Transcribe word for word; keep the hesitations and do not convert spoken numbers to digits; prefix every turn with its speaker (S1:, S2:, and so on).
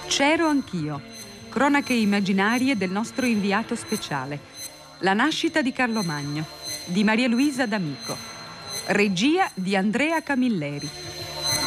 S1: C'ero anch'io. Cronache immaginarie del nostro inviato speciale. La nascita di Carlo Magno, di Maria Luisa D'Amico. Regia di Andrea Camilleri.